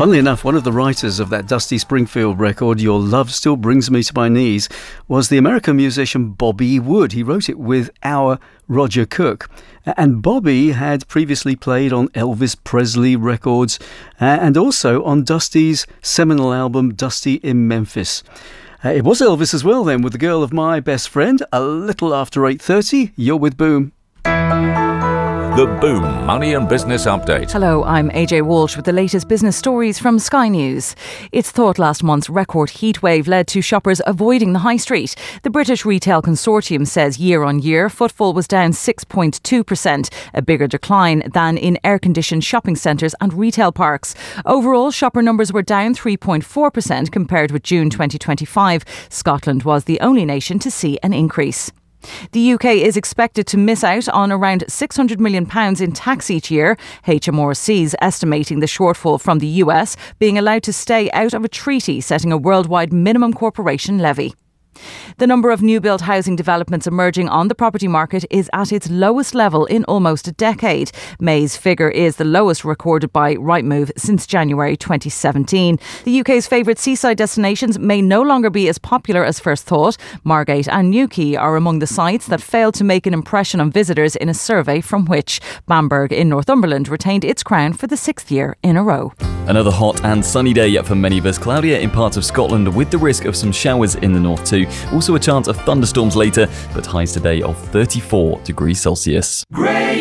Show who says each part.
Speaker 1: Funnily enough, one of the writers of that Dusty Springfield record, Your Love Still Brings Me to My Knees, was the American musician Bobby Wood. He wrote it with our Roger Cook. And Bobby had previously played on Elvis Presley records and also on Dusty's seminal album, Dusty in Memphis. It was Elvis as well then, with The Girl of My Best Friend, a little after 8:30. You're with Boom.
Speaker 2: The Boom Money and Business Update.
Speaker 3: Hello, I'm AJ Walsh with the latest business stories from Sky News. It's thought last month's record heatwave led to shoppers avoiding the high street. The British Retail Consortium says year on year, footfall was down 6.2%, a bigger decline than in air-conditioned shopping centres and retail parks. Overall, shopper numbers were down 3.4% compared with June 2025. Scotland was the only nation to see an increase. The UK is expected to miss out on around £600 million in tax each year. HMRC's estimating the shortfall from the US being allowed to stay out of a treaty setting a worldwide minimum corporation levy. The number of new-build housing developments emerging on the property market is at its lowest level in almost a decade. May's figure is the lowest recorded by Rightmove since January 2017. The UK's favourite seaside destinations may no longer be as popular as first thought. Margate and Newquay are among the sites that failed to make an impression on visitors in a survey from which Bamberg in Northumberland retained its crown for the 6th year in a row.
Speaker 4: Another hot and sunny day yet for many of us. Cloudier in parts of Scotland with the risk of some showers in the north too. Also a chance of thunderstorms later, but highs today of 34 degrees Celsius.
Speaker 5: Great